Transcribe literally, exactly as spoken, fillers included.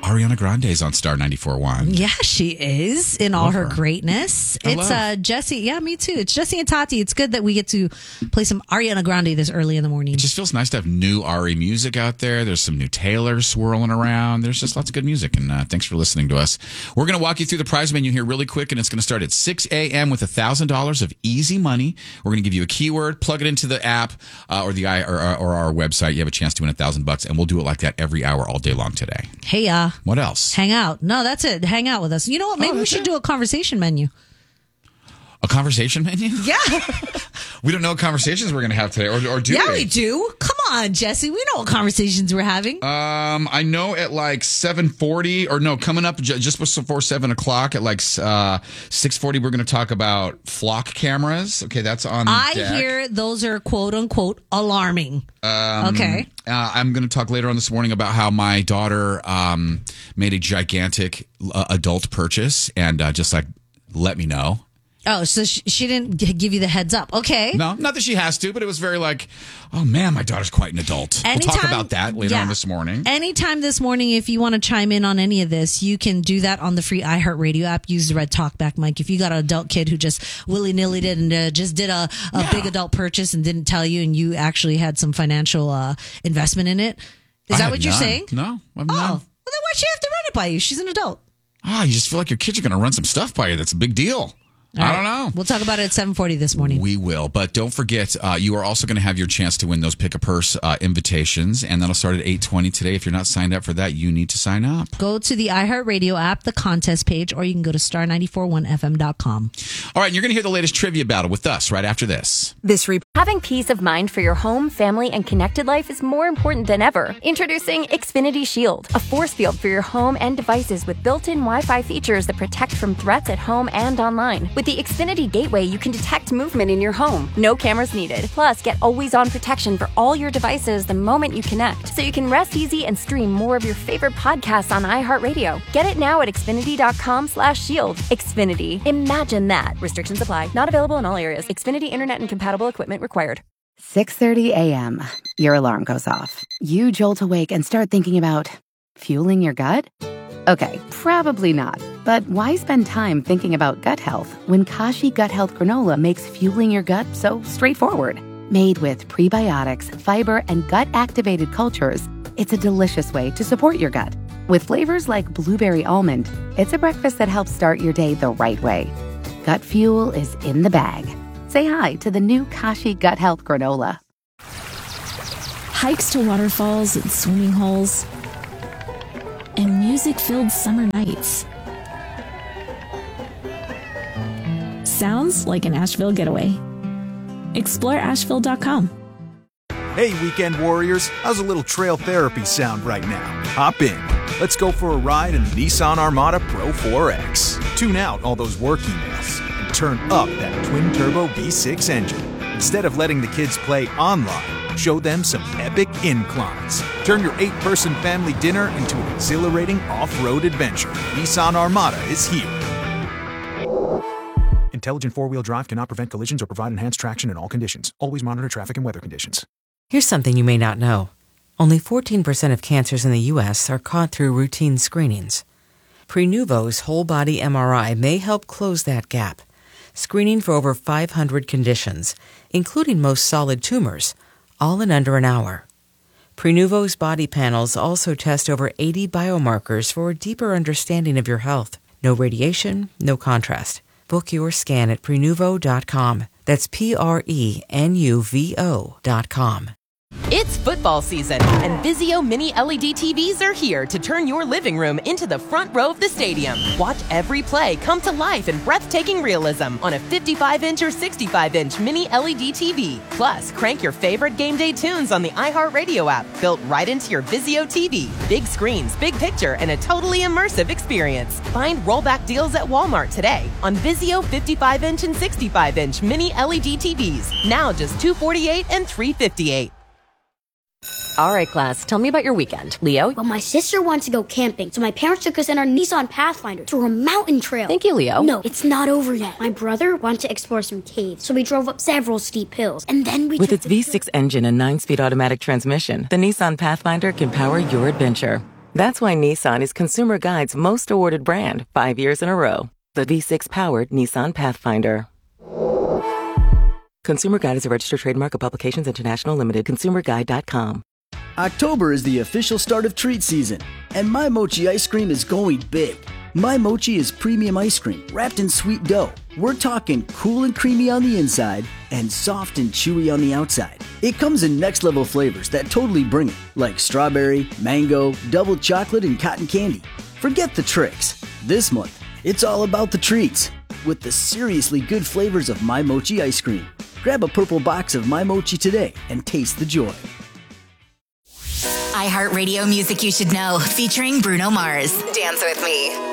Ariana Grande's on Star ninety-four point one. Yeah, she is in all Love her her. greatness. I It's love. uh, Jesse. Yeah, me too. It's Jesse and Tati. It's good that we get to play some Ariana Grande this early in the morning. It just feels nice to have new Ari music out there. There's some new Taylor swirling around. There's just lots of good music. And uh, thanks for listening to us. We're going to walk you through the prize menu here really quick, and it's going to start at six a.m. with one thousand dollars of easy money. We're going to give you a keyword, plug it into the app uh, or the i or, or our website. You have a chance to win one thousand bucks, and we'll do it like that every hour all day long today. Hey, uh, What else? hang out. No, that's it. Hang out with us. You know what? Maybe Oh, we that's should it? do a conversation menu. A conversation menu? Yeah. We don't know what conversations we're going to have today, or, or do yeah, we? we do. Come on, Jesse. We know what conversations we're having. Um, I know at like seven forty, or no, coming up j- just before seven o'clock at like uh, six forty, we're going to talk about flock cameras. Okay, that's on I deck. hear those are quote unquote alarming. Um, okay. Uh, I'm going to talk later on this morning about how my daughter um, made a gigantic uh, adult purchase, and uh, just like, let me know. Oh, so she, she didn't g- give you the heads up. Okay. No, not that she has to, but it was very like, oh man, my daughter's quite an adult. we'll talk Anytime- about that later yeah. on this morning. Anytime this morning, if you want to chime in on any of this, you can do that on the free iHeartRadio app. Use the red talkback mic. If you got an adult kid who just willy-nilly did and uh, just did a, a Yeah. big adult purchase and didn't tell you, and you actually had some financial uh, investment in it, is I that had what you're none. saying? No. I'm Oh, not. well, then why'd she have to run it by you? She's an adult. Ah, you just feel like your kids are going to run some stuff by you. That's a big deal. All I right. don't know. We'll talk about it at seven forty this morning. We will, but don't forget, uh, you are also going to have your chance to win those Pick a Purse uh, invitations, and that'll start at eight twenty today. If you're not signed up for that, you need to sign up. Go to the iHeartRadio app, the contest page, or you can go to star nine four one f m dot com. All right, and you're going to hear the latest trivia battle with us right after this. This re- Having peace of mind for your home, family, and connected life is more important than ever. Introducing Xfinity Shield, a force field for your home and devices with built-in Wi-Fi features that protect from threats at home and online. With the Xfinity Gateway, you can detect movement in your home. No cameras needed. Plus, get always-on protection for all your devices the moment you connect, so you can rest easy and stream more of your favorite podcasts on iHeartRadio. Get it now at Xfinity.com slash shield. Xfinity. Imagine that. Restrictions apply. Not available in all areas. Xfinity Internet and compatible equipment required. six thirty a.m. Your alarm goes off. You jolt awake and start thinking about fueling your gut? Okay, probably not. But why spend time thinking about gut health when Kashi Gut Health Granola makes fueling your gut so straightforward? Made with prebiotics, fiber, and gut-activated cultures, it's a delicious way to support your gut. With flavors like blueberry almond, it's a breakfast that helps start your day the right way. Gut fuel is in the bag. Say hi to the new Kashi Gut Health Granola. Hikes to waterfalls and swimming holes, and music-filled summer nights. Sounds like an Asheville getaway. Explore asheville dot com. Hey, weekend warriors, how's a little trail therapy sound right now? Hop in. Let's go for a ride in the Nissan Armada Pro four X. Tune out all those work emails and turn up that twin-turbo V six engine. Instead of letting the kids play online, show them some epic inclines. Turn your eight-person family dinner into an exhilarating off-road adventure. Nissan Armada is here. Intelligent four-wheel drive cannot prevent collisions or provide enhanced traction in all conditions. Always monitor traffic and weather conditions. Here's something you may not know. Only fourteen percent of cancers in the U S are caught through routine screenings. Prenuvo's whole-body M R I may help close that gap, screening for over five hundred conditions, including most solid tumors, all in under an hour. Prenuvo's body panels also test over eighty biomarkers for a deeper understanding of your health. No radiation, no contrast. Book your scan at prenuvo dot com. That's P R E N U V O dot com. It's football season, and Vizio Mini L E D T Vs are here to turn your living room into the front row of the stadium. Watch every play come to life in breathtaking realism on a fifty-five inch or sixty-five inch Mini L E D T V. Plus, crank your favorite game day tunes on the iHeartRadio app, built right into your Vizio T V. Big screens, big picture, and a totally immersive experience. Find rollback deals at Walmart today on Vizio fifty-five inch and sixty-five inch Mini L E D T Vs. Now just two hundred forty-eight dollars and three hundred fifty-eight dollars. All right, class, tell me about your weekend. Leo? Well, my sister wants to go camping, so my parents took us in our Nissan Pathfinder to a mountain trail. Thank you, Leo. No, it's not over yet. My brother wanted to explore some caves, so we drove up several steep hills, and then we With took its the V six engine and nine speed automatic transmission, the Nissan Pathfinder can power your adventure. That's why Nissan is Consumer Guide's most awarded brand five years in a row. The V six powered Nissan Pathfinder. Consumer Guide is a registered trademark of Publications International Limited. consumer guide dot com. October is the official start of treat season, and My Mochi ice cream is going big. My Mochi is premium ice cream wrapped in sweet dough. We're talking cool and creamy on the inside and soft and chewy on the outside. It comes in next level flavors that totally bring it, like strawberry, mango, double chocolate, and cotton candy. Forget the tricks. This month, it's all about the treats with the seriously good flavors of My Mochi ice cream. Grab a purple box of My Mochi today and taste the joy. iHeartRadio Music You Should Know, featuring Bruno Mars. Dance with me.